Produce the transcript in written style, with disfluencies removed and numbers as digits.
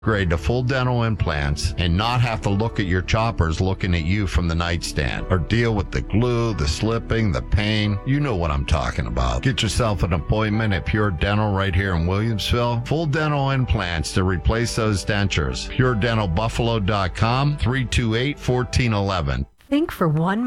Upgrade to full dental implants and not have to look at your choppers looking at you from the nightstand or deal with the glue, the slipping, the pain. You know what I'm talking about. Get yourself an appointment at Pure Dental right here in Williamsville. Full dental implants to replace those dentures. PureDentalBuffalo.com, 328-1411. Think for 1